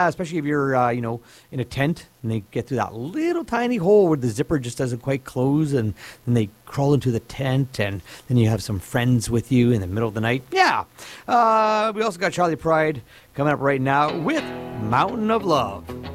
especially if you're, in a tent and they get through that little tiny hole where the zipper just doesn't quite close, and then they crawl into the tent, and then you have some friends with you in the middle of the night. Yeah. We also got Charlie Pride coming up right now with Mountain of Love.